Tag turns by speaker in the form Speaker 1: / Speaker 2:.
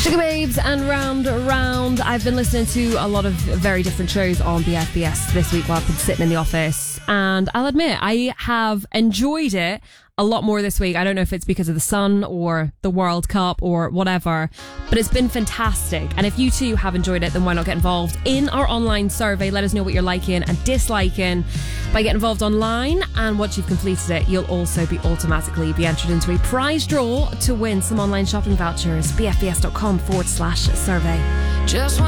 Speaker 1: Sugar Babes and Round. I've been listening to a lot of very different shows on BFBS this week while I've been sitting in the office, and I'll admit I have enjoyed it a lot more this week. I don't know if it's because of the sun or the World Cup or whatever, but it's been fantastic. And if you too have enjoyed it, then why not get involved in our online survey? Let us know what you're liking and disliking by getting involved online. And once you've completed it, you'll also automatically be entered into a prize draw to win some online shopping vouchers. bfbs.com/survey.